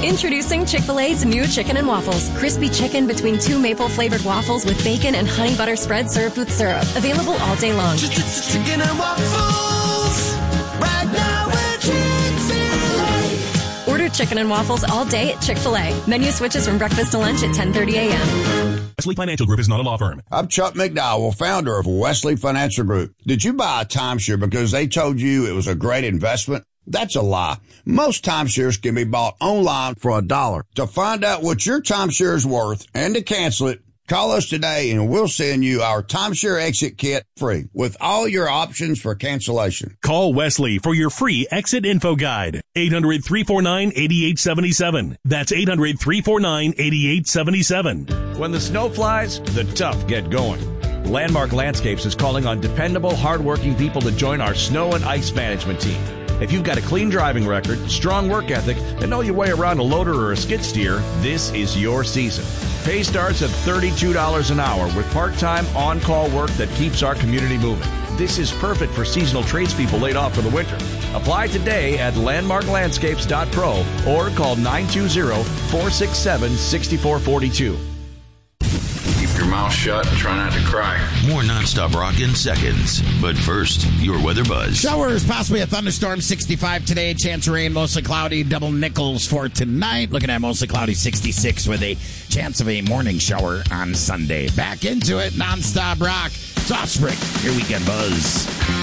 Introducing Chick-fil-A's new Chicken and Waffles. Crispy chicken between 2 maple-flavored waffles with bacon and honey butter spread served with syrup. Available all day long. Chicken and Waffles. Right now at Chick-fil-A. Order Chicken and Waffles all day at Chick-fil-A. Menu switches from breakfast to lunch at 10:30 a.m. Wesley Financial Group is not a law firm. I'm Chuck McDowell, founder of Wesley Financial Group. Did you buy a timeshare because they told you it was a great investment? That's a lie. Most timeshares can be bought online for $1. To find out what your timeshare is worth and to cancel it, call us today and we'll send you our timeshare exit kit free with all your options for cancellation. Call Wesley for your free exit info guide. 800-349-8877. That's 800-349-8877. When the snow flies, the tough get going. Landmark Landscapes is calling on dependable, hardworking people to join our snow and ice management team. If you've got a clean driving record, strong work ethic, and know your way around a loader or a skid steer, this is your season. Pay starts at $32 an hour with part-time on-call work that keeps our community moving. This is perfect for seasonal tradespeople laid off for the winter. Apply today at landmarklandscapes.pro or call 920-467-6442. Keep your mouth shut and try not to cry. More nonstop rock in seconds. But first, your weather buzz. Showers, possibly a thunderstorm, 65 today. Chance of rain, mostly cloudy. Double nickels for tonight. Looking at mostly cloudy, 66 with a chance of a morning shower on Sunday. Back into it, nonstop rock. Soft Spring, your weekend buzz.